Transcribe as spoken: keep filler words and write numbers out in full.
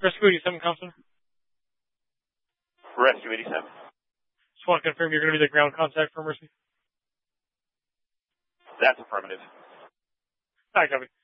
Rescue eighty-seven, Counselor. Rescue eighty-seven. Just want to confirm you're going to be the ground contact for Mercy. That's affirmative. All right, copy.